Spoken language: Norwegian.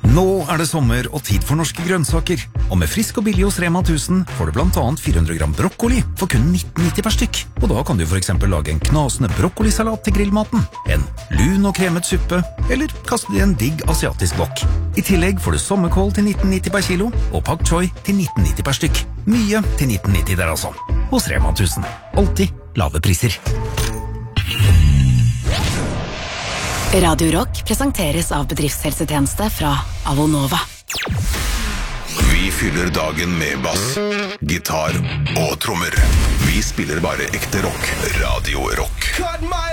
Nå det sommer og tid for norske grønnsaker. Og med frisk og billig hos Rema 1000 får du blant annet 400 gram brokkoli for kun 19,90 per stykk. Og da kan du for eksempel lage en knasende brokkolisalat til grillmaten, en lun og kremet suppe, eller kaste det i en digg asiatisk wok. I tillegg får du sommerkål til 19,90 per kilo, og pak choi til 19,90 per stykk. Mye til 19,90 der altså. Hos Rema 1000. Alltid lave priser. Radio Rock presenteres av bedriftshelsetjeneste fra Avonova. Vi fyller dagen med bass, gitar og trommer. Vi spiller bare ekte rock. Radio Rock.